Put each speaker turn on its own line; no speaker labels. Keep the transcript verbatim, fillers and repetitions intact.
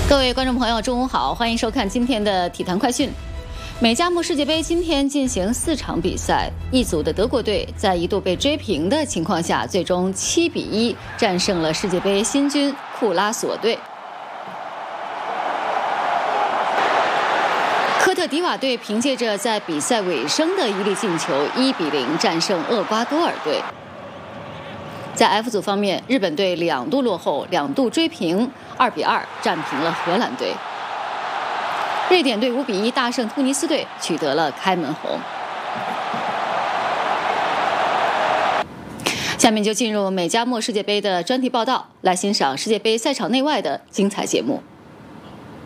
各位观众朋友，中午好，欢迎收看今天的体坛快讯。美加墨世界杯今天进行四场比赛，一组的德国队在一度被追平的情况下，最终七比一战胜了世界杯新军库拉索队。科特迪瓦队凭借着在比赛尾声的一粒进球，一比零战胜厄瓜多尔队。在 F 组方面，日本队两度落后，两度追平，二比二战平了荷兰队。瑞典队五比一大胜突尼斯队，取得了开门红。下面就进入美加墨世界杯的专题报道，来欣赏世界杯赛场内外的精彩节目。